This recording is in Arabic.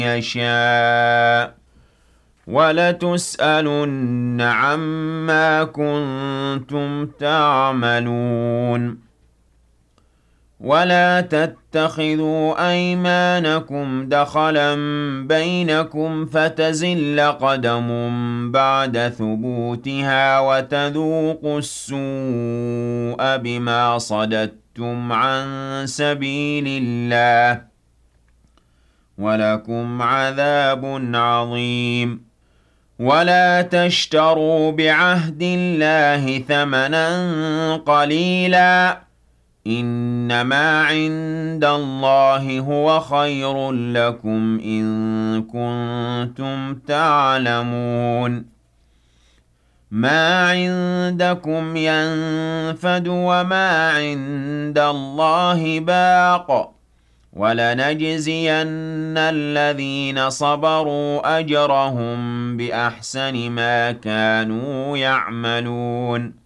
يشاء وَلَتُسْأَلُنَّ عَمَّا كُنتُمْ تَعْمَلُونَ وَلَا تَتَّخِذُوا أَيْمَانَكُمْ دَخَلًا بَيْنَكُمْ فَتَزِلَّ قَدَمٌ بَعْدَ ثُبُوتِهَا وَتَذُوقُوا السُّوءَ بِمَا صَدَدتُّمْ عَن سَبِيلِ اللَّهِ وَلَكُمْ عَذَابٌ عَظِيمٌ وَلَا تَشْتَرُوا بِعَهْدِ اللَّهِ ثَمَنًا قَلِيلًا ۚ إِنَّمَا عِندَ اللَّهِ هُوَ خَيْرٌ لَّكُمْ إِن كُنتُمْ تَعْلَمُونَ مَا عِندَكُمْ يَنفَدُ وَمَا عِندَ اللَّهِ بَاقٍ ۗ وَلَنَجْزِيَنَّ الَّذِينَ صَبَرُوا أَجْرَهُم بِأَحْسَنِ مَا كَانُوا يَعْمَلُونَ